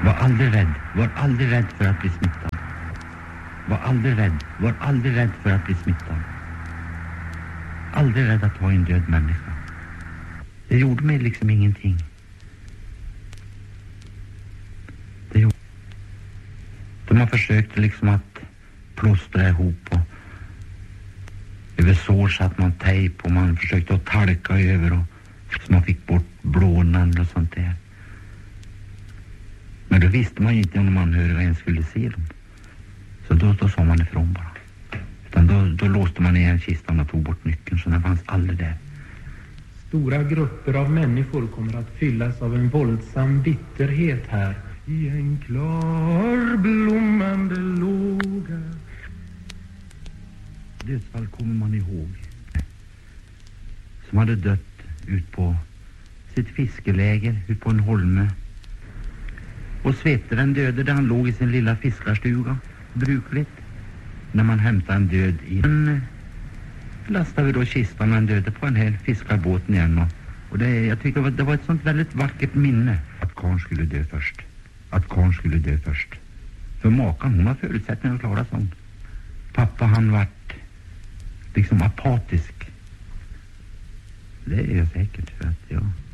Var aldrig rädd. Var aldrig rädd för att bli smittad. Var aldrig rädd. Var aldrig rädd för att bli smittad. Aldrig rädd att ha en död människa. Det gjorde mig liksom ingenting. De har försökt liksom att plåstra ihop och över sår satt man tejp och man försökte att talka över och så man fick bort blånan och sånt där. Men då visste man ju inte om anhöriga ens skulle se dem. Så då sa man ifrån bara. Utan då låste man igen kistan och tog bort nyckeln, så den fanns aldrig där. Stora grupper av människor kommer att fyllas av en våldsam bitterhet här. I en klar blommande låga. Dödsfall kommer man ihåg. Som hade dött ut på sitt fiskeläger, ut på en holme. Och Svete den döde där han låg i sin lilla fiskarstuga, brukligt. När man hämtade en död i den lastade vi då kistan och en döde på en hel fiskarbåten igen. Och jag tycker det var ett sånt väldigt vackert minne. Att Karn skulle dö först. Att Karn skulle dö först. För makan, hon har förutsättningar att klara sånt. Pappa, han vart liksom apatisk. Det är jag säkert för att